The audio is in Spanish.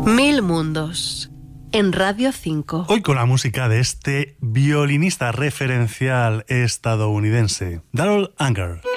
Mil mundos en Radio 5. Hoy con la música de este violinista referencial estadounidense, Darrell Anger.